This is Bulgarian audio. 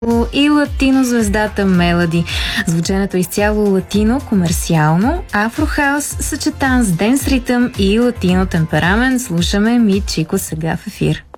и латино звездата Мелоди. Звученето изцяло латино, комерциално, афрохаус, съчетан с денс ритъм и латино темперамент. Слушаме Ми Чико сега в ефир.